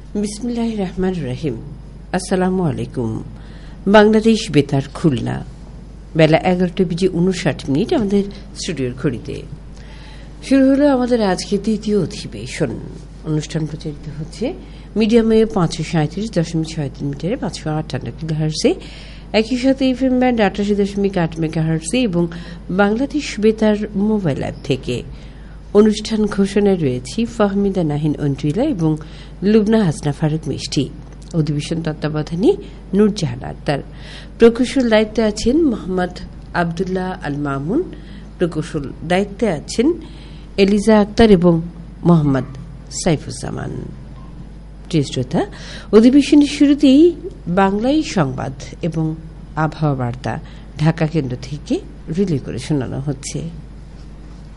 বিসমিল্লাহির রহমানির রহিম। আসসালামু আলাইকুম। বাংলাদেশ বেতার খুলনা, বেলা 11:59 আমাদের স্টুডিওর ঘড়িতে। শুরু হলো আমাদের আজকে দ্বিতীয় অধিবেশন। অনুষ্ঠান প্রচারিত হচ্ছে মিডিয়ামে 537.63 মিটারে 558 কিলোহার্টজে, একই সাথে এফএম ব্যান্ড 88.8 মেগাহার্টজে এবং বাংলাদেশ বেতার মোবাইল অ্যাপ থেকে। অনুষ্ঠান ঘোষণায় রয়েছি ফাহমিদা নাহিন অন্টুইলা এবং লুবনা হাসনা ফারুক মিষ্টি। অধিবেশন তত্ত্বাবধানে নূরজাহান আক্তার। প্রকৌশল দায়িত্বে আছেন মোহাম্মদ আবদুল্লাহ আল মামুন। প্রকৌশল দায়িত্বে আছেন এলিজা আক্তার এবং মোহাম্মদ সাইফুজ্জামান। প্রিয় শ্রোতা, অধিবেশনের শুরুতেই বাংলায় সংবাদ এবং আবহাওয়া বার্তা ঢাকা কেন্দ্র থেকে রিলে করে শোনানো হচ্ছে।